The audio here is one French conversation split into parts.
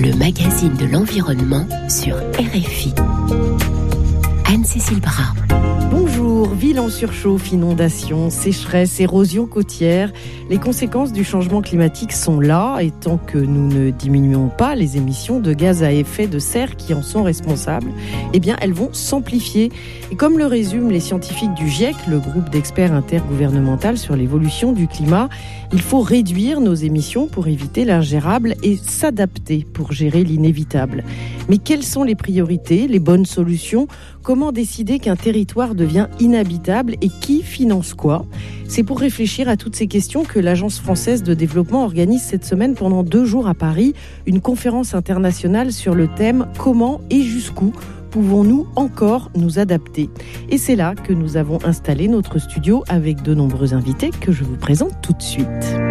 le magazine de l'environnement sur RFI. Anne-Cécile Bras. Bonjour, ville en surchauffe, inondations, sécheresse, érosion côtière. Les conséquences du changement climatique sont là et tant que nous ne diminuons pas les émissions de gaz à effet de serre qui en sont responsables, eh bien elles vont s'amplifier. Et comme le résument les scientifiques du GIEC, le groupe d'experts intergouvernemental sur l'évolution du climat, il faut réduire nos émissions pour éviter l'ingérable et s'adapter pour gérer l'inévitable. Mais quelles sont les priorités, les bonnes solutions ? Comment décider qu'un territoire devient inhabitable et qui finance quoi ? C'est pour réfléchir à toutes ces questions que l'Agence française de développement organise cette semaine pendant 2 jours à Paris une conférence internationale sur le thème « Comment et jusqu'où pouvons-nous encore nous adapter ?» Et c'est là que nous avons installé notre studio avec de nombreux invités que je vous présente tout de suite.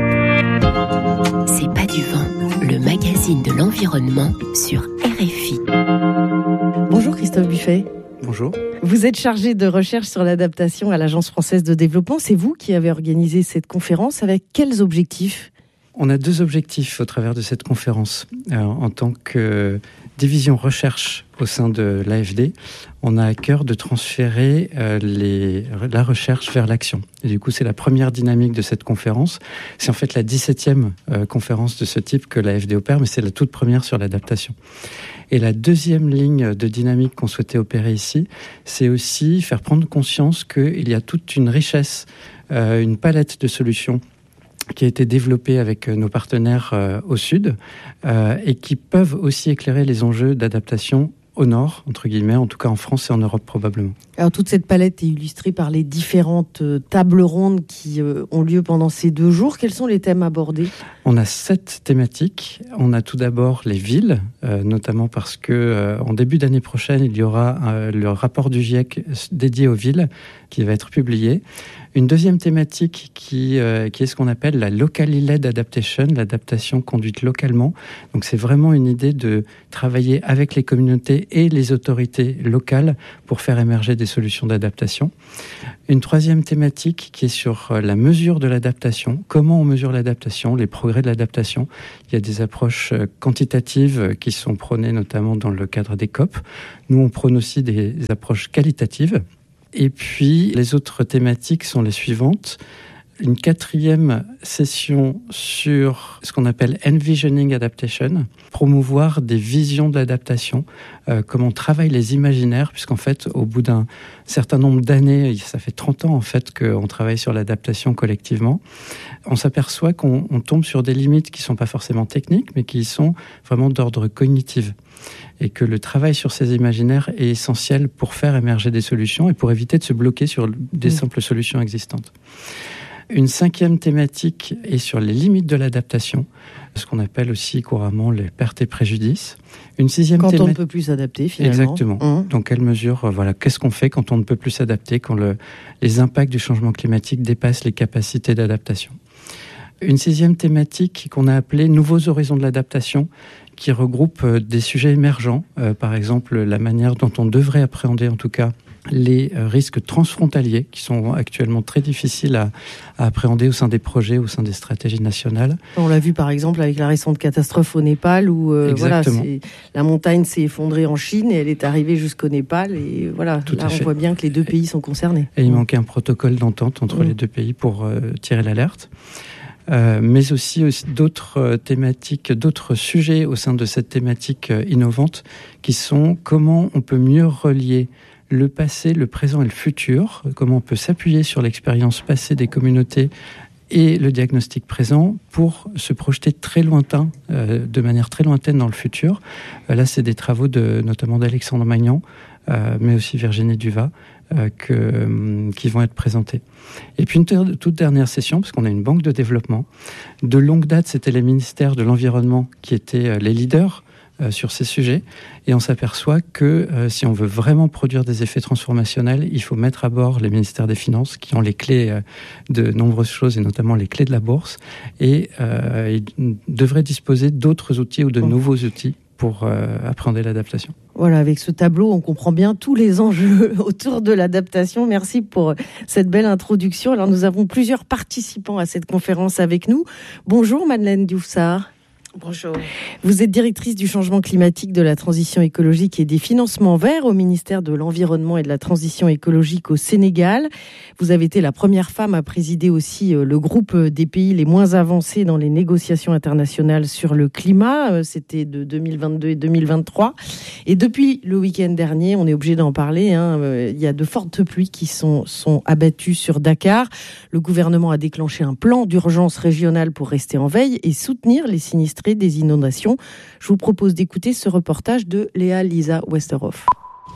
C'est pas du vent, le magazine de l'environnement sur RFI. Bonjour Christophe Buffet. Bonjour. Vous êtes chargé de recherche sur l'adaptation à l'Agence française de développement. C'est vous qui avez organisé cette conférence. Avec quels objectifs ? On a 2 objectifs au travers de cette conférence. En tant que division recherche au sein de l'AFD, on a à cœur de transférer la recherche vers l'action. Et du coup, c'est la première dynamique de cette conférence. C'est en fait la 17e conférence de ce type que l'AFD opère, mais c'est la toute première sur l'adaptation. Et la deuxième ligne de dynamique qu'on souhaitait opérer ici, c'est aussi faire prendre conscience qu'il y a toute une richesse, une palette de solutions qui a été développée avec nos partenaires au sud et qui peuvent aussi éclairer les enjeux d'adaptation au nord, entre guillemets, en tout cas en France et en Europe probablement. Alors toute cette palette est illustrée par les différentes tables rondes qui ont lieu pendant ces 2 jours. Quels sont les thèmes abordés ? On a 7 thématiques. On a tout d'abord les villes, notamment parce que en début d'année prochaine, il y aura le rapport du GIEC dédié aux villes qui va être publié. Une deuxième thématique qui est ce qu'on appelle la locally led adaptation, l'adaptation conduite localement. Donc c'est vraiment une idée de travailler avec les communautés et les autorités locales pour faire émerger des solutions d'adaptation. Une troisième thématique qui est sur la mesure de l'adaptation. Comment on mesure l'adaptation, les progrès de l'adaptation. Il y a des approches quantitatives qui sont prônées notamment dans le cadre des COP. Nous, on prône aussi des approches qualitatives. Et puis, les autres thématiques sont les suivantes. Une 4e session sur ce qu'on appelle Envisioning Adaptation, promouvoir des visions de l'adaptation, comment on travaille les imaginaires, puisqu'en fait, au bout d'un certain nombre d'années, ça fait 30 ans en fait qu'on travaille sur l'adaptation collectivement, on s'aperçoit qu'on tombe sur des limites qui ne sont pas forcément techniques, mais qui sont vraiment d'ordre cognitif. Et que le travail sur ces imaginaires est essentiel pour faire émerger des solutions et pour éviter de se bloquer sur des simples solutions existantes. Une 5e thématique est sur les limites de l'adaptation, ce qu'on appelle aussi couramment les pertes et préjudices. Une 6e thématique... Quand on ne peut plus s'adapter, finalement. Exactement. Dans quelle mesure, qu'est-ce qu'on fait quand on ne peut plus s'adapter, quand les impacts du changement climatique dépassent les capacités d'adaptation. Une 6e thématique qu'on a appelée « Nouveaux horizons de l'adaptation », qui regroupe des sujets émergents, par exemple la manière dont on devrait appréhender en tout cas les risques transfrontaliers qui sont actuellement très difficiles à appréhender au sein des projets, au sein des stratégies nationales. On l'a vu par exemple avec la récente catastrophe au Népal où la montagne s'est effondrée en Chine et elle est arrivée jusqu'au Népal et on voit bien que les 2 pays sont concernés. Et il manquait un protocole d'entente entre les 2 pays pour tirer l'alerte. Mais aussi d'autres thématiques, d'autres sujets au sein de cette thématique innovante qui sont comment on peut mieux relier le passé, le présent et le futur, comment on peut s'appuyer sur l'expérience passée des communautés et le diagnostic présent pour se projeter très lointain, de manière très lointaine dans le futur. Là, c'est des travaux notamment d'Alexandre Magnan, mais aussi Virginie Duvat, qui vont être présentés. Et puis une toute dernière session, parce qu'on a une banque de développement. De longue date, c'était les ministères de l'Environnement qui étaient les leaders sur ces sujets. Et on s'aperçoit que si on veut vraiment produire des effets transformationnels, il faut mettre à bord les ministères des Finances qui ont les clés de nombreuses choses, et notamment les clés de la bourse. Et ils devraient disposer d'autres outils ou de nouveaux outils pour appréhender l'adaptation. Voilà, avec ce tableau, on comprend bien tous les enjeux autour de l'adaptation. Merci pour cette belle introduction. Alors, nous avons plusieurs participants à cette conférence avec nous. Bonjour Madeleine Dioufsart. Bonjour. Vous êtes directrice du changement climatique, de la transition écologique et des financements verts au ministère de l'Environnement et de la Transition écologique au Sénégal. Vous avez été la première femme à présider aussi le groupe des pays les moins avancés dans les négociations internationales sur le climat. C'était de 2022 et 2023. Et depuis le week-end dernier, on est obligé d'en parler, il y a de fortes pluies qui sont abattues sur Dakar. Le gouvernement a déclenché un plan d'urgence régional pour rester en veille et soutenir les sinistrés des inondations. Je vous propose d'écouter ce reportage de Léa Lisa Westerhoff.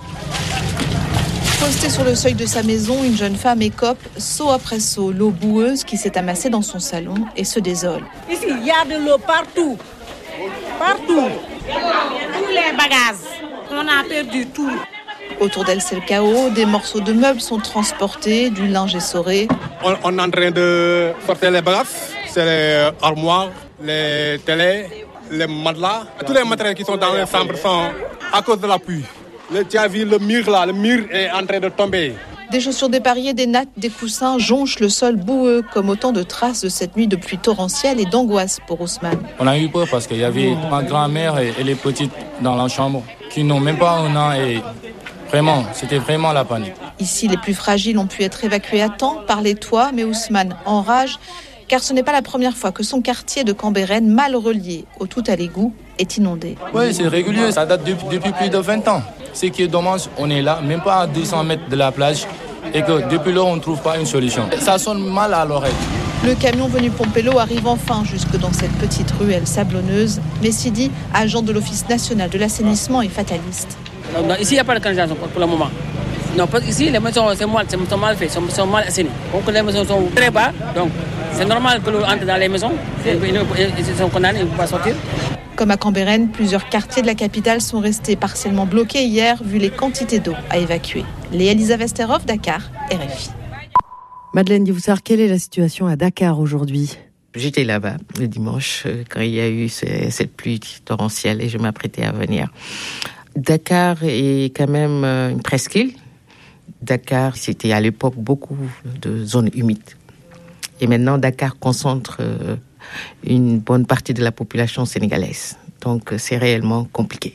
Postée sur le seuil de sa maison, une jeune femme écope, seau après seau, l'eau boueuse qui s'est amassée dans son salon et se désole. Ici, il y a de l'eau partout. Partout. Tous les bagages. On a perdu tout. Autour d'elle, c'est le chaos. Des morceaux de meubles sont transportés, du linge essoré. On est en train de sortir les bagages. C'est les armoires, les télés, les matelas. Tous les matériels qui sont dans les chambres sont à cause de la pluie. Tu as vu le mur là, le mur est en train de tomber. Des chaussures dépareillées, des nattes, des coussins jonchent le sol boueux, comme autant de traces de cette nuit de pluie torrentielle et d'angoisse pour Ousmane. On a eu peur parce qu'il y avait ma grand-mère et les petites dans la chambre qui n'ont même pas un an et vraiment, c'était vraiment la panique. Ici, les plus fragiles ont pu être évacués à temps par les toits, mais Ousmane enrage, car ce n'est pas la première fois que son quartier de Cambérène, mal relié au tout-à-l'égout, est inondé. Oui, c'est régulier, ça date depuis plus de 20 ans. Ce qui est dommage, on est là, même pas à 200 mètres de la plage, et que depuis là, on ne trouve pas une solution. Ça sonne mal à l'oreille. Le camion venu pomper l'eau arrive enfin jusque dans cette petite ruelle sablonneuse. Mais Sidi, agent de l'Office national de l'assainissement, est fataliste. Non, ici, il n'y a pas de canalisation pour le moment. Non, parce qu'ici, les maisons sont mal faites, sont mal assainies. Donc les maisons sont très bas, donc c'est normal que l'eau entre dans les maisons. Ils sont condamnés, ils ne peuvent pas sortir. Comme à Cambérène, plusieurs quartiers de la capitale sont restés partiellement bloqués hier, vu les quantités d'eau à évacuer. Léa Lisa Westerhoff, Dakar, RFI. Madeleine Dioufsar, quelle est la situation à Dakar aujourd'hui ? J'étais là-bas le dimanche quand il y a eu cette pluie torrentielle et je m'apprêtais à venir. Dakar est quand même une presqu'île. Dakar, c'était à l'époque beaucoup de zones humides. Et maintenant, Dakar concentre une bonne partie de la population sénégalaise. Donc, c'est réellement compliqué.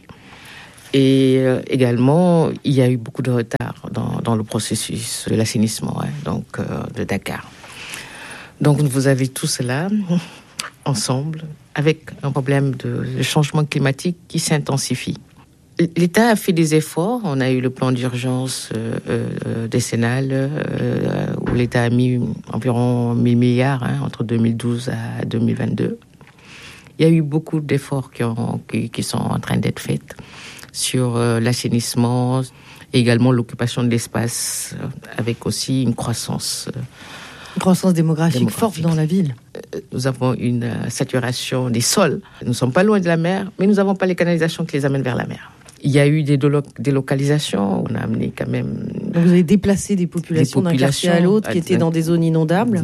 Et également, il y a eu beaucoup de retard dans le processus de l'assainissement de Dakar. Donc, vous avez tout cela ensemble avec un problème de changement climatique qui s'intensifie. L'État a fait des efforts. On a eu le plan d'urgence décennal où l'État a mis environ 1 000 milliards entre 2012 à 2022. Il y a eu beaucoup d'efforts qui sont en train d'être faits sur l'assainissement et également l'occupation de l'espace avec aussi une croissance. Une croissance démographique forte dans la ville. Nous avons une saturation des sols. Nous ne sommes pas loin de la mer, mais nous n'avons pas les canalisations qui les amènent vers la mer. Il y a eu des délocalisations. On a amené quand même... Donc vous avez déplacé des populations d'un quartier à l'autre qui étaient dans des zones inondables.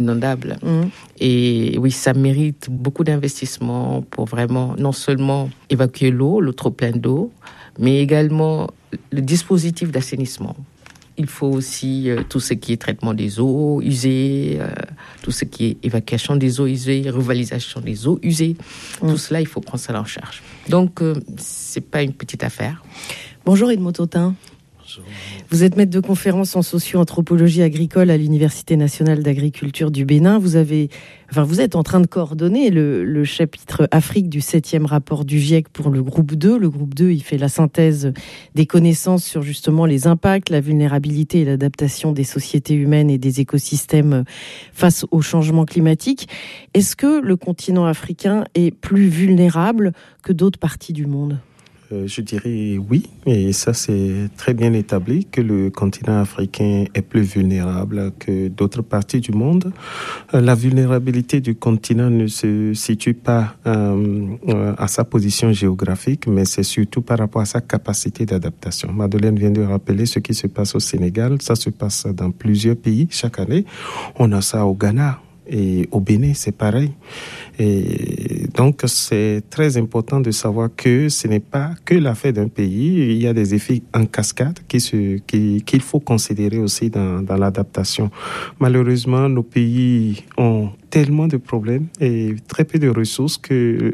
Et oui, ça mérite beaucoup d'investissements pour vraiment non seulement évacuer l'eau, le trop-plein d'eau, mais également le dispositif d'assainissement. Il faut aussi tout ce qui est traitement des eaux usées, tout ce qui est évacuation des eaux usées, revalorisation des eaux usées. Tout cela, il faut prendre ça en charge. Donc, c'est pas une petite affaire. Bonjour Edmond Autain. Bonjour. Vous êtes maître de conférence en socio-anthropologie agricole à l'Université nationale d'agriculture du Bénin. Vous êtes en train de coordonner le chapitre Afrique du 7e rapport du GIEC pour le groupe 2. Le groupe 2, il fait la synthèse des connaissances sur justement les impacts, la vulnérabilité et l'adaptation des sociétés humaines et des écosystèmes face au changement climatique. Est-ce que le continent africain est plus vulnérable que d'autres parties du monde ? Je dirais oui, et ça c'est très bien établi que le continent africain est plus vulnérable que d'autres parties du monde. La vulnérabilité du continent ne se situe pas à sa position géographique, mais c'est surtout par rapport à sa capacité d'adaptation. Madeleine vient de rappeler ce qui se passe au Sénégal, ça se passe dans plusieurs pays chaque année. On a ça au Ghana. Et au Bénin, c'est pareil. Et donc, c'est très important de savoir que ce n'est pas que l'affaire d'un pays. Il y a des effets en cascade qu'il faut considérer aussi dans l'adaptation. Malheureusement, nos pays ont tellement de problèmes et très peu de ressources que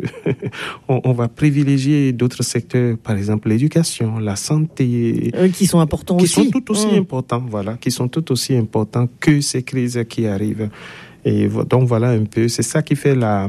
on va privilégier d'autres secteurs, par exemple l'éducation, la santé, qui sont importants qui aussi, sont tout aussi importants, voilà, qui sont tout aussi importants que ces crises qui arrivent. Et donc voilà un peu, c'est ça qui fait la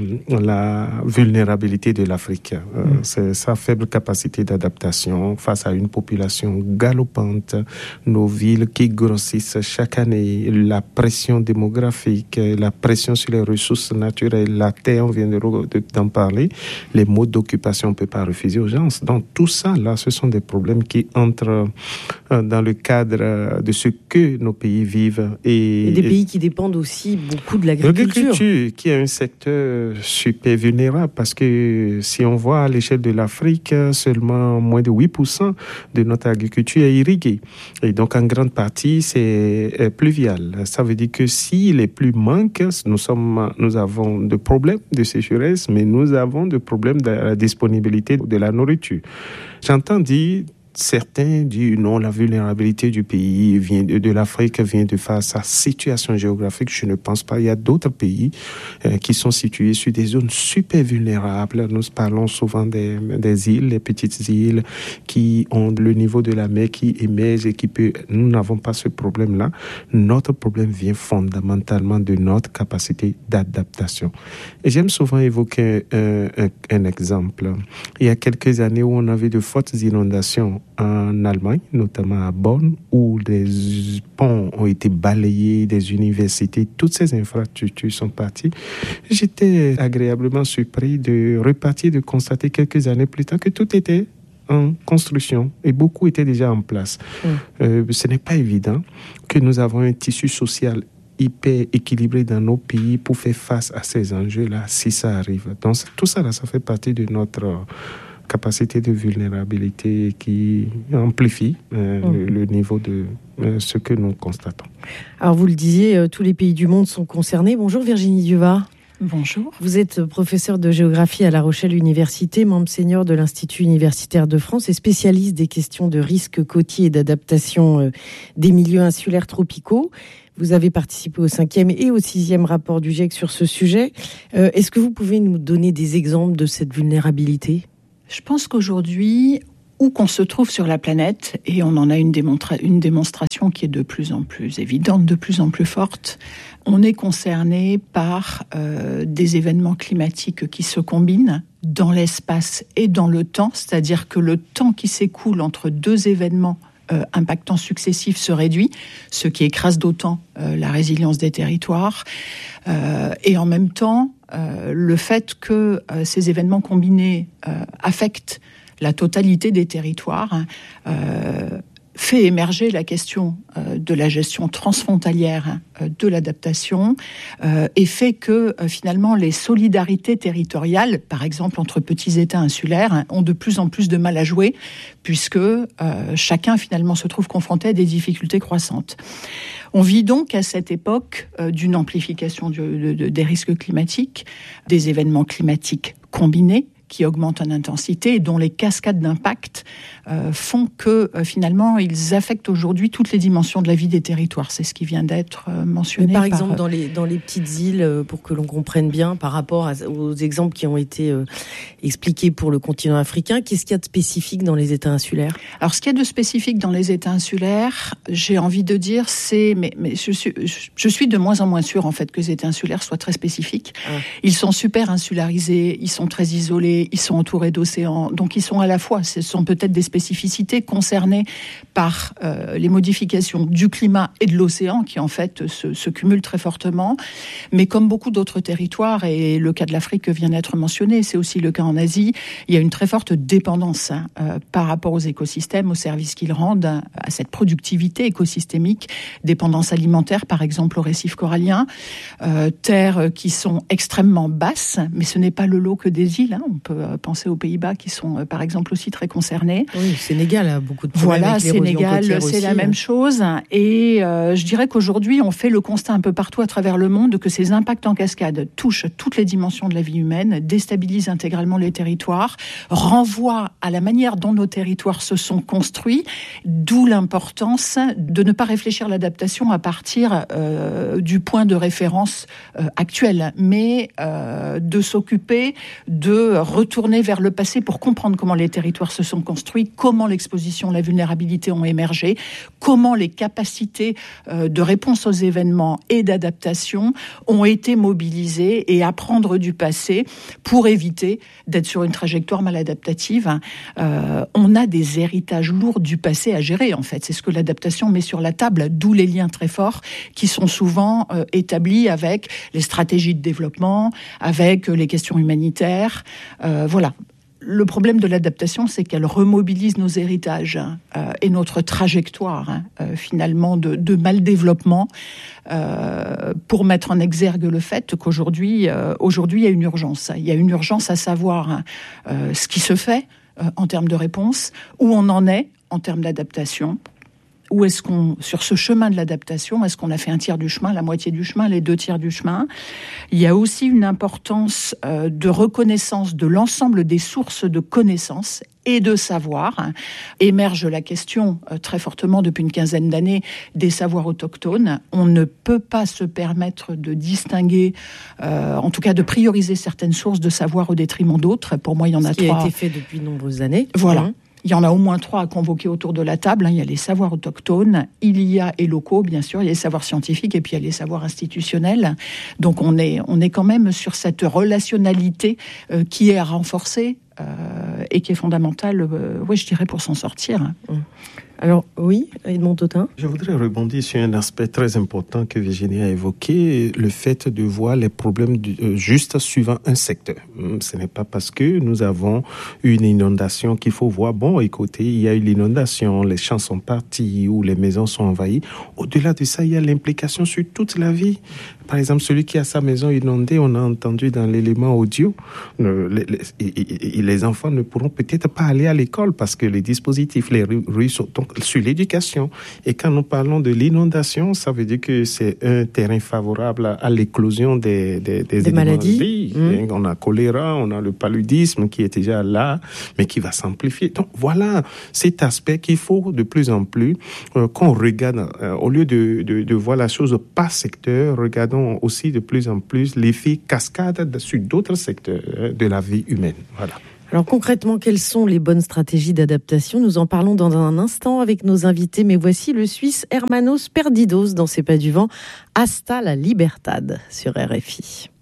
vulnérabilité de l'Afrique. C'est sa faible capacité d'adaptation face à une population galopante, nos villes qui grossissent chaque année, la pression démographique, la pression sur les ressources naturelles, la terre, on vient d'en parler, les modes d'occupation, on ne peut pas refuser aux gens. Donc tout ça, là, ce sont des problèmes qui entrent dans le cadre de ce que nos pays vivent. Et des pays qui dépendent aussi beaucoup de l'agriculture, qui est un secteur super vulnérable, parce que si on voit à l'échelle de l'Afrique, seulement moins de 8% de notre agriculture est irriguée. Et donc, en grande partie, c'est pluvial. Ça veut dire que si les pluies manquent, nous avons des problèmes de sécheresse, mais nous avons des problèmes de la disponibilité de la nourriture. J'entends dire... Certains disent non, la vulnérabilité du pays de l'Afrique vient de sa situation géographique. Je ne pense pas. Il y a d'autres pays qui sont situés sur des zones super vulnérables. Nous parlons souvent des îles, les petites îles qui ont le niveau de la mer qui émerge et nous n'avons pas ce problème-là. Notre problème vient fondamentalement de notre capacité d'adaptation. Et j'aime souvent évoquer un exemple. Il y a quelques années où on avait de fortes inondations en Allemagne, notamment à Bonn, où des ponts ont été balayés, des universités, toutes ces infrastructures sont parties. J'étais agréablement surpris de constater quelques années plus tard que tout était en construction et beaucoup étaient déjà en place. Ce n'est pas évident que nous avons un tissu social hyper équilibré dans nos pays pour faire face à ces enjeux-là, si ça arrive. Donc tout ça, là, ça fait partie de notre capacité de vulnérabilité qui amplifie le niveau de ce que nous constatons. Alors vous le disiez, tous les pays du monde sont concernés. Bonjour Virginie Duvas. Bonjour. Vous êtes professeure de géographie à La Rochelle Université, membre senior de l'Institut universitaire de France et spécialiste des questions de risques côtiers et d'adaptation des milieux insulaires tropicaux. Vous avez participé au 5e et au 6e rapport du GIEC sur ce sujet. Est-ce que vous pouvez nous donner des exemples de cette vulnérabilité ? Je pense qu'aujourd'hui, où qu'on se trouve sur la planète, et on en a une démonstration qui est de plus en plus évidente, de plus en plus forte, on est concerné par des événements climatiques qui se combinent dans l'espace et dans le temps, c'est-à-dire que le temps qui s'écoule entre deux événements impactants successifs se réduit, ce qui écrase d'autant la résilience des territoires. Et en même temps, le fait que ces événements combinés affectent la totalité des territoires fait émerger la question de la gestion transfrontalière de l'adaptation et fait que finalement les solidarités territoriales, par exemple entre petits États insulaires, ont de plus en plus de mal à jouer puisque chacun finalement se trouve confronté à des difficultés croissantes. On vit donc à cette époque d'une amplification des risques climatiques, des événements climatiques combinés qui augmentent en intensité et dont les cascades d'impact font que finalement ils affectent aujourd'hui toutes les dimensions de la vie des territoires. C'est ce qui vient d'être mentionné. Mais par exemple dans les petites îles, pour que l'on comprenne bien par rapport aux exemples qui ont été expliqués pour le continent africain, qu'est-ce qu'il y a de spécifique dans les États insulaires ? Alors ce qu'il y a de spécifique dans les États insulaires, j'ai envie de dire, mais je suis de moins en moins sûre en fait que les États insulaires soient très spécifiques. Ils sont super insularisés, ils sont très isolés, ils sont entourés d'océans, donc ils sont à la fois, ce sont peut-être des spécificités concernées par les modifications du climat et de l'océan qui en fait se cumulent très fortement, mais comme beaucoup d'autres territoires, et le cas de l'Afrique vient d'être mentionné, c'est aussi le cas en Asie, il y a une très forte dépendance par rapport aux écosystèmes, aux services qu'ils rendent, à cette productivité écosystémique, dépendance alimentaire par exemple aux récifs coralliens, terres qui sont extrêmement basses, mais ce n'est pas le lot que des îles, on peut penser aux Pays-Bas qui sont par exemple aussi très concernés. Oui, le Sénégal a beaucoup de problèmes avec l'érosion Sénégal, côtière c'est aussi, la même chose. Et je dirais qu'aujourd'hui, on fait le constat un peu partout à travers le monde que ces impacts en cascade touchent toutes les dimensions de la vie humaine, déstabilisent intégralement les territoires, renvoient à la manière dont nos territoires se sont construits, d'où l'importance de ne pas réfléchir l'adaptation à partir du point de référence actuel, mais de s'occuper de retourner vers le passé pour comprendre comment les territoires se sont construits, comment l'exposition, la vulnérabilité ont émergé, comment les capacités de réponse aux événements et d'adaptation ont été mobilisées et apprendre du passé pour éviter d'être sur une trajectoire maladaptative. On a des héritages lourds du passé à gérer, en fait. C'est ce que l'adaptation met sur la table, d'où les liens très forts qui sont souvent établis avec les stratégies de développement, avec les questions humanitaires. Voilà. Le problème de l'adaptation, c'est qu'elle remobilise nos héritages et notre trajectoire, finalement, de mal-développement pour mettre en exergue le fait qu'aujourd'hui, il y a une urgence. Il y a une urgence à savoir ce qui se fait en termes de réponse, où on en est en termes d'adaptation. Où est-ce qu'on, sur ce chemin de l'adaptation, est-ce qu'on a fait un tiers du chemin, la moitié du chemin, les 2 tiers du chemin? Il y a aussi une importance de reconnaissance de l'ensemble des sources de connaissances et de savoir. Émerge la question très fortement depuis une quinzaine d'années des savoirs autochtones. On ne peut pas se permettre de distinguer, en tout cas de prioriser certaines sources de savoir au détriment d'autres. Pour moi, il y en a 3. Ce qui a été fait depuis de nombreuses années. Voilà. Il y en a au moins 3 à convoquer autour de la table. Il y a les savoirs autochtones, il y a et locaux, bien sûr, il y a les savoirs scientifiques et puis il y a les savoirs institutionnels. Donc on est quand même sur cette relationnalité qui est à renforcer et qui est fondamentale, je dirais, pour s'en sortir. Alors oui, Edmond Tautin. Je voudrais rebondir sur un aspect très important que Virginie a évoqué, le fait de voir les problèmes juste suivant un secteur. Ce n'est pas parce que nous avons une inondation qu'il faut voir, bon, écoutez, il y a eu l'inondation, les champs sont partis ou les maisons sont envahies. Au-delà de ça, il y a l'implication sur toute la vie. Par exemple, celui qui a sa maison inondée, on a entendu dans l'élément audio, les enfants ne pourront peut-être pas aller à l'école parce que les dispositifs, les rues sont sur l'éducation. Et quand nous parlons de l'inondation, ça veut dire que c'est un terrain favorable à l'éclosion des maladies. On a choléra, on a le paludisme qui est déjà là, mais qui va s'amplifier. Donc voilà cet aspect qu'il faut de plus en plus qu'on regarde. Au lieu de voir la chose par secteur, regardons aussi de plus en plus l'effet cascade sur d'autres secteurs de la vie humaine. Voilà. Alors concrètement, quelles sont les bonnes stratégies d'adaptation? Nous en parlons dans un instant avec nos invités, mais voici le Suisse Hermanos Perdidos dans C'est pas du vent, Hasta la Libertad sur RFI.